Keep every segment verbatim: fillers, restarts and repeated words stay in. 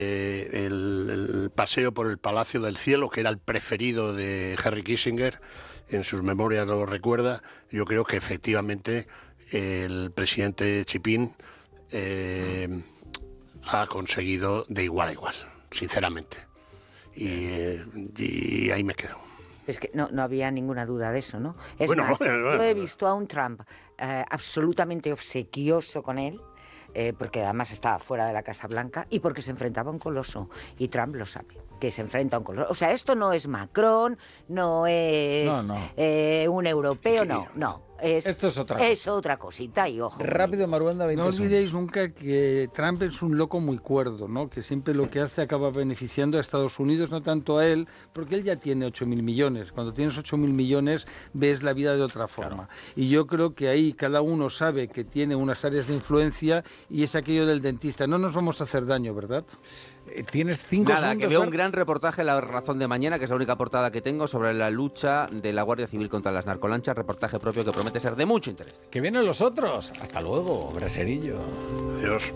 eh, el, el paseo por el Palacio del Cielo, que era el preferido de Henry Kissinger, en sus memorias lo recuerda. Yo creo que efectivamente el presidente Xi Jinping eh, ha conseguido de igual a igual, sinceramente. Y, eh, y ahí me quedo. Es que no, no había ninguna duda de eso, ¿no? Es bueno, más, bueno, bueno. yo he visto a un Trump eh, absolutamente obsequioso con él, eh, porque además estaba fuera de la Casa Blanca y porque se enfrentaba a un coloso. Y Trump lo sabe, que se enfrenta a un coloso. O sea, esto no es Macron, no es no, no. Eh, un europeo, no, no. Es, Esto es otra, es otra cosita y ojo. Rápido, Maruenda, veinte No olvidéis nunca que Trump es un loco muy cuerdo, ¿no? Que siempre lo que hace acaba beneficiando a Estados Unidos, no tanto a él, porque él ya tiene ocho mil millones. Cuando tienes ocho mil millones ves la vida de otra forma. Claro. Y yo creo que ahí cada uno sabe que tiene unas áreas de influencia y es aquello del dentista. No nos vamos a hacer daño, ¿verdad? Eh, Tienes cinco Nada, segundos. que veo Bart. un gran reportaje en La Razón de Mañana, que es la única portada que tengo, sobre la lucha de la Guardia Civil contra las narcolanchas, reportaje propio que promete ser de mucho interés. Que vienen los otros. Hasta luego, Braserillo. Adiós.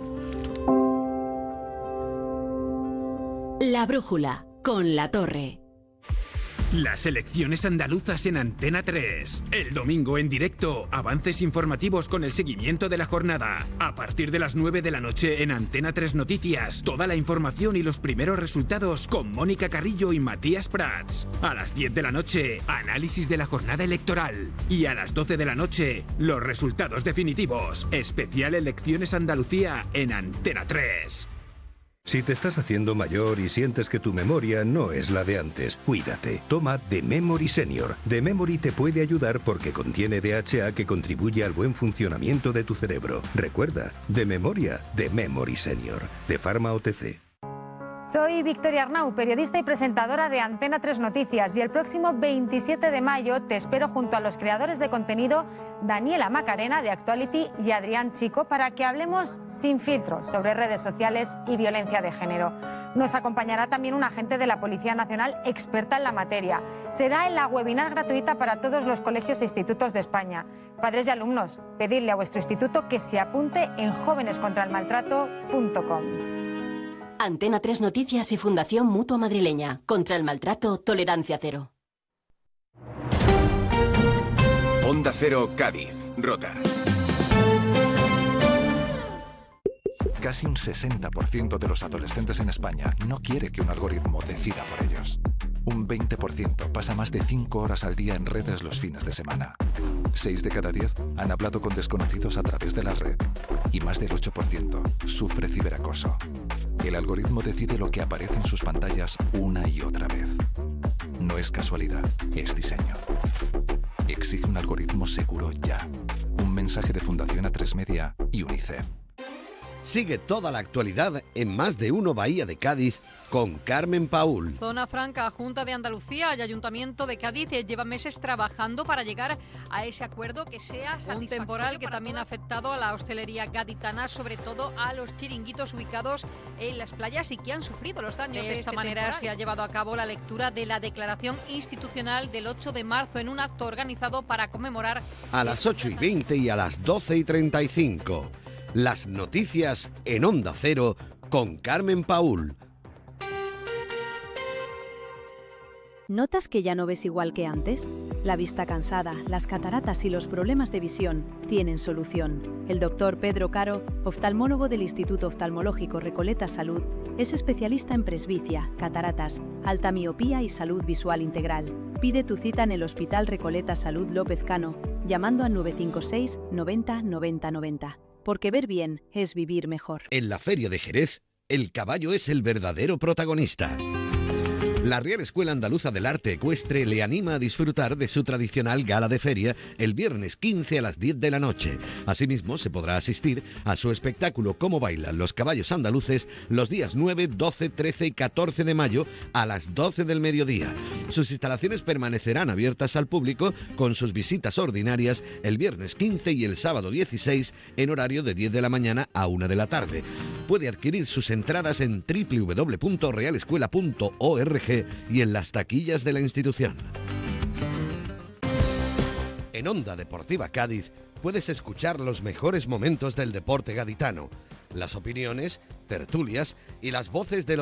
La Brújula, con La Torre. Las elecciones andaluzas en Antena tres. El domingo en directo, avances informativos con el seguimiento de la jornada. A partir de las nueve de la noche en Antena tres Noticias, toda la información y los primeros resultados con Mónica Carrillo y Matías Prats. A las diez de la noche, análisis de la jornada electoral. Y a las doce de la noche, los resultados definitivos. Especial Elecciones Andalucía en Antena tres. Si te estás haciendo mayor y sientes que tu memoria no es la de antes, cuídate. Toma The Memory Senior. The Memory te puede ayudar porque contiene D H A que contribuye al buen funcionamiento de tu cerebro. Recuerda, de memoria, The Memory Senior. De Pharma O T C. Soy Victoria Arnau, periodista y presentadora de Antena tres Noticias, y el próximo veintisiete de mayo te espero junto a los creadores de contenido Daniela Macarena de Actuality y Adrián Chico para que hablemos sin filtros sobre redes sociales y violencia de género. Nos acompañará también un agente de la Policía Nacional experta en la materia. Será en la webinar gratuita para todos los colegios e institutos de España. Padres y alumnos, pedidle a vuestro instituto que se apunte en jóvenes contra el maltrato punto com. Antena tres Noticias y Fundación Mutua Madrileña. Contra el maltrato, tolerancia cero. Onda Cero, Cádiz, Rota. Casi un sesenta por ciento de los adolescentes en España no quiere que un algoritmo decida por ellos. Un veinte por ciento pasa más de cinco horas al día en redes los fines de semana. seis de cada diez han hablado con desconocidos a través de la red. Y más del ocho por ciento sufre ciberacoso. El algoritmo decide lo que aparece en sus pantallas una y otra vez. No es casualidad, es diseño. Exige un algoritmo seguro ya. Un mensaje de Fundación A tres Media y UNICEF. Sigue toda la actualidad en Más de Uno Bahía de Cádiz con Carmen Paúl. Zona Franca, Junta de Andalucía y Ayuntamiento de Cádiz llevan meses trabajando para llegar a ese acuerdo que sea satisfactorio. Un temporal que también ha afectado a la hostelería gaditana, sobre todo a los chiringuitos ubicados en las playas y que han sufrido los daños. De esta manera se ha llevado a cabo la lectura de la declaración institucional del ocho de marzo en un acto organizado para conmemorar... A las ocho y veinte y a las doce y treinta y cinco. Las noticias en Onda Cero con Carmen Paúl. ¿Notas que ya no ves igual que antes? La vista cansada, las cataratas y los problemas de visión tienen solución. El doctor Pedro Caro, oftalmólogo del Instituto Oftalmológico Recoleta Salud, es especialista en presbicia, cataratas, alta miopía y salud visual integral. Pide tu cita en el Hospital Recoleta Salud López Cano, llamando al nueve cinco seis noventa noventa noventa. Porque ver bien es vivir mejor. En la Feria de Jerez, el caballo es el verdadero protagonista. La Real Escuela Andaluza del Arte Ecuestre le anima a disfrutar de su tradicional gala de feria el viernes quince a las diez de la noche. Asimismo, se podrá asistir a su espectáculo Cómo bailan los caballos andaluces los días nueve, doce, trece y catorce de mayo a las doce del mediodía. Sus instalaciones permanecerán abiertas al público con sus visitas ordinarias el viernes quince y el sábado dieciséis en horario de diez de la mañana a una de la tarde. Puede adquirir sus entradas en doble u doble u doble u punto real escuela punto org y en las taquillas de la institución. En Onda Deportiva Cádiz puedes escuchar los mejores momentos del deporte gaditano, las opiniones, tertulias y las voces de los